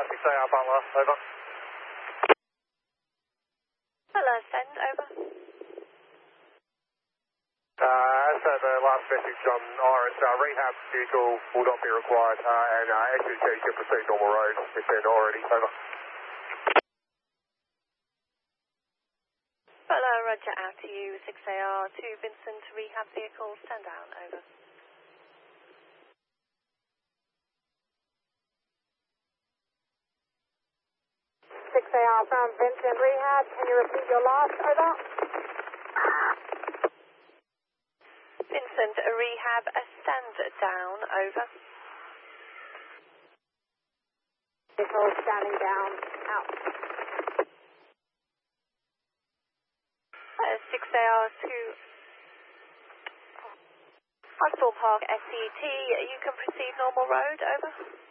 6AR Butler, over. Hello, send, over. As per the last message on Iris, rehab vehicle will not be required, and SUT can proceed normal road if they're not already, over. Hello, Roger, out to you, 6AR to Vincent, rehab vehicle, stand down, over. AR from Vincent Rehab, can you repeat your last, over? Vincent, rehab, stand down, over. Vehicle standing down, out. 6AR to Hospital Park, SCT, you can proceed normal road, over.